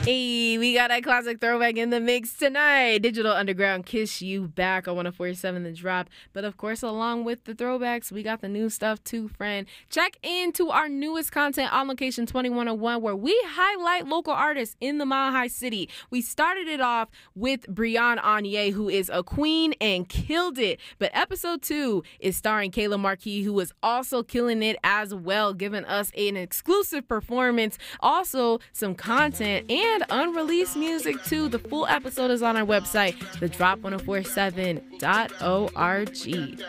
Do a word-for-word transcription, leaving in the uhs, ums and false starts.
Hey, we got a classic throwback in the mix tonight. Digital Underground, Kiss You Back on one oh four point seven The Drop. But of course, along with the throwbacks, we got the new stuff too, friend. Check into our newest content on Location twenty-one oh one, where we highlight local artists in the Mile High City. We started it off with Brianne Anye, who is a queen and killed it. But episode two is starring Kayla Marquis, who is also killing it as well, giving us an exclusive performance, also some content and unreleased music too. The full episode is on our website, the drop ten forty-seven dot org.